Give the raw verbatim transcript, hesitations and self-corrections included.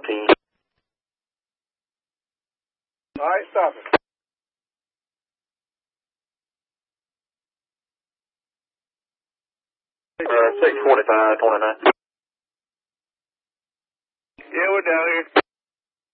fourteen. All right, stop it. Uh, six forty-five, twenty-nine. Yeah, we're down here.